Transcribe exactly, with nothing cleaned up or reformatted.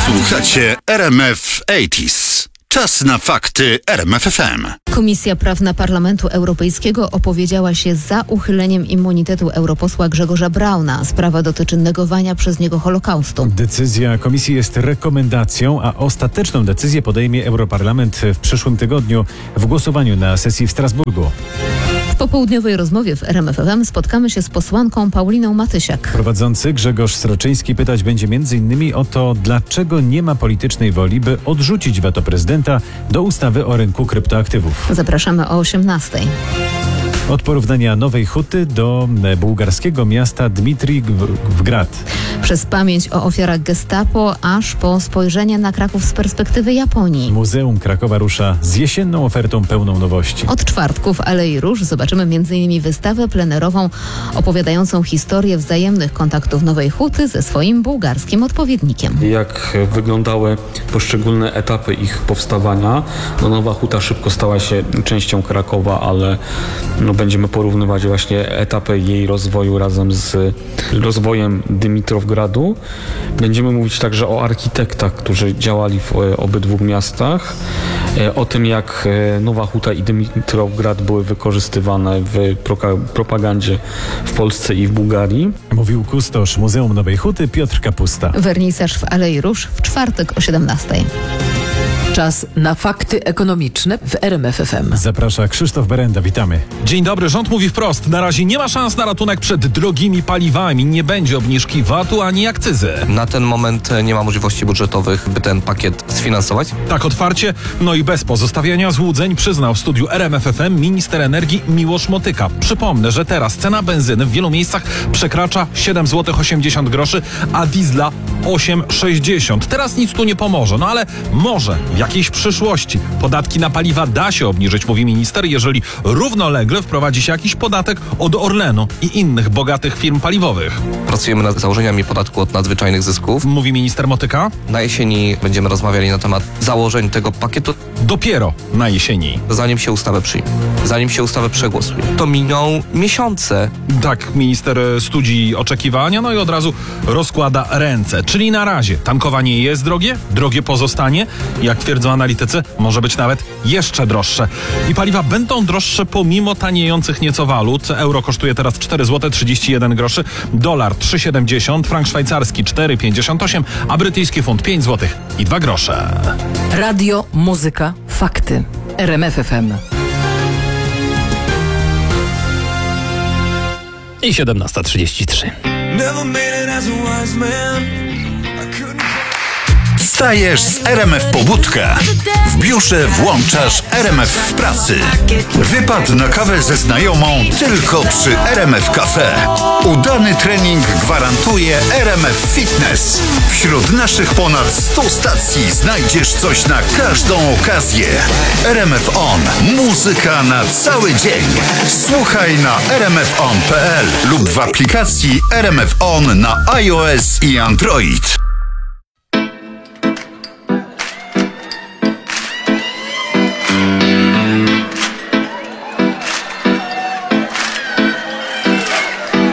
Słuchacie R M F osiemdziesiąt. Czas na fakty R M F F M. Komisja Prawna Parlamentu Europejskiego opowiedziała się za uchyleniem immunitetu europosła Grzegorza Brauna. Sprawa dotyczy negowania przez niego Holokaustu. Decyzja komisji jest rekomendacją, a ostateczną decyzję podejmie Europarlament w przyszłym tygodniu w głosowaniu na sesji w Strasburgu. W popołudniowej rozmowie w R M F F M spotkamy się z posłanką Pauliną Matysiak. Prowadzący Grzegorz Sroczyński pytać będzie między innymi o to, dlaczego nie ma politycznej woli, by odrzucić weto prezydenta do ustawy o rynku kryptoaktywów. Zapraszamy o osiemnastej. Od porównania Nowej Huty do bułgarskiego miasta Dmitrivgrad. Przez pamięć o ofiarach Gestapo, aż po spojrzenie na Kraków z perspektywy Japonii. Muzeum Krakowa rusza z jesienną ofertą pełną nowości. Od czwartku w Alei Róż zobaczymy między innymi wystawę plenerową opowiadającą historię wzajemnych kontaktów Nowej Huty ze swoim bułgarskim odpowiednikiem. Jak wyglądały poszczególne etapy ich powstawania. No, Nowa Huta szybko stała się częścią Krakowa, ale no, będziemy porównywać właśnie etapy jej rozwoju razem z rozwojem Dymitrowgradu. Będziemy mówić także o architektach, którzy działali w obydwu miastach, o tym, jak Nowa Huta i Dymitrowgrad były wykorzystywane w propagandzie w Polsce i w Bułgarii. Mówił kustosz Muzeum Nowej Huty Piotr Kapusta. Wernisaż w Alei Róż w czwartek o siedemnastej. Czas na fakty ekonomiczne w R M F F M. Zaprasza Krzysztof Berenda, witamy. Dzień dobry, rząd mówi wprost. Na razie nie ma szans na ratunek przed drogimi paliwami. Nie będzie obniżki vatu ani akcyzy. Na ten moment nie ma możliwości budżetowych, by ten pakiet sfinansować. Tak otwarcie, no i bez pozostawiania złudzeń przyznał w studiu R M F F M minister energii Miłosz Motyka. Przypomnę, że teraz cena benzyny w wielu miejscach przekracza siedem złotych osiemdziesiąt groszy, a diesla osiem sześćdziesiąt. Teraz nic tu nie pomoże, no ale może w jakiejś przyszłości podatki na paliwa da się obniżyć, mówi minister, jeżeli równolegle wprowadzi się jakiś podatek od Orlenu i innych bogatych firm paliwowych. Pracujemy nad założeniami podatku od nadzwyczajnych zysków. Mówi minister Motyka. Na jesieni będziemy rozmawiali na temat założeń tego pakietu. Dopiero na jesieni. Zanim się ustawę przyjmie, zanim się ustawę przegłosuje. To miną miesiące. Tak minister studzi oczekiwania, no i od razu rozkłada ręce. Czyli na razie tankowanie jest drogie, drogie pozostanie. Jak twierdzą analitycy, może być nawet jeszcze droższe. I paliwa będą droższe pomimo taniejących nieco walut. Euro kosztuje teraz cztery złote trzydzieści jeden groszy, dolar trzy siedemdziesiąt, frank szwajcarski cztery pięćdziesiąt osiem, a brytyjski funt pięć złotych i dwa grosze. Radio, muzyka, fakty. R M F F M. I siedemnasta trzydzieści trzy. Wstajesz z R M F Pobudka. W biurze włączasz R M F w pracy. Wypad na kawę ze znajomą tylko przy R M F Cafe. Udany trening gwarantuje R M F Fitness. Wśród naszych ponad stu stacji znajdziesz coś na każdą okazję. R M F On. Muzyka na cały dzień. Słuchaj na r m f on kropka p l lub w aplikacji R M F On na iOS i Android.